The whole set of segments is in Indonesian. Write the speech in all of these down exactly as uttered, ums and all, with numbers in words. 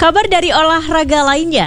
Kabar dari olahraga lainnya.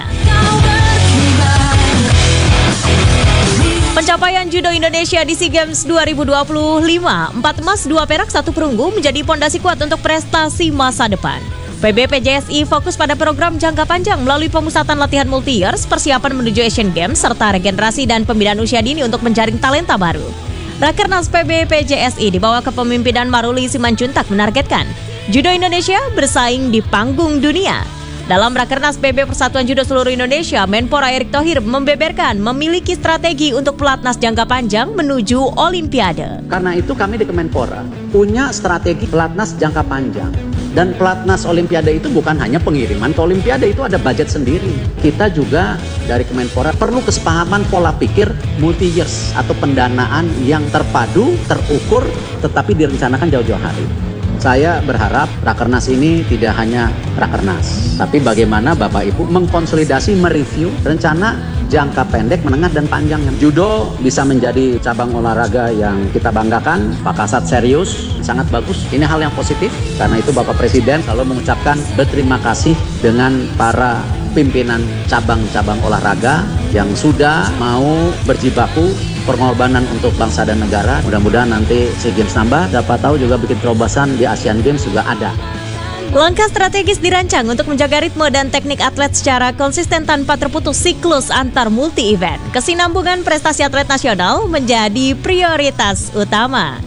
Pencapaian judo Indonesia di SEA Games dua ribu dua puluh lima, empat emas, dua perak, satu perunggu menjadi pondasi kuat untuk prestasi masa depan. P B P J S I fokus pada program jangka panjang melalui pemusatan latihan multi-years, persiapan menuju Asian Games, serta regenerasi dan pembinaan usia dini untuk menjaring talenta baru. Rakernas P B P J S I di bawah kepemimpinan Maruli Simanjuntak menargetkan judo Indonesia bersaing di panggung dunia. Dalam Rakernas P B Persatuan Judo Seluruh Indonesia, Menpora Erick Thohir membeberkan memiliki strategi untuk pelatnas jangka panjang menuju Olimpiade. Karena itu kami di Kemenpora punya strategi pelatnas jangka panjang. Dan pelatnas Olimpiade itu bukan hanya pengiriman ke Olimpiade, itu ada budget sendiri. Kita juga dari Kemenpora perlu kesepahaman pola pikir multi-years atau pendanaan yang terpadu, terukur, tetapi direncanakan jauh-jauh hari. Saya berharap Rakernas ini tidak hanya Rakernas, tapi bagaimana Bapak Ibu mengkonsolidasi, mereview rencana jangka pendek, menengah, dan panjangnya. Judo bisa menjadi cabang olahraga yang kita banggakan. Pak Kasat serius, sangat bagus. Ini hal yang positif. Karena itu Bapak Presiden selalu mengucapkan berterima kasih dengan para pimpinan cabang-cabang olahraga yang sudah mau berjibaku pengorbanan untuk bangsa dan negara. Mudah-mudahan nanti SEA Games nambah, dapat tahu juga bikin terobosan di Asian Games juga ada. Langkah strategis dirancang untuk menjaga ritme dan teknik atlet secara konsisten tanpa terputus siklus antar multi-event. Kesinambungan prestasi atlet nasional menjadi prioritas utama.